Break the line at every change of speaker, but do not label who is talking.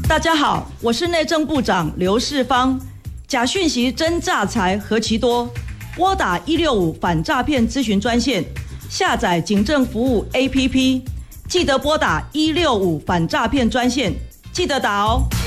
大家好，我是内政部长刘世芳。假讯息真诈财何其多，拨打165反诈骗咨询专线，下载警政服务 APP， 记得拨打165反诈骗专线，记得打哦。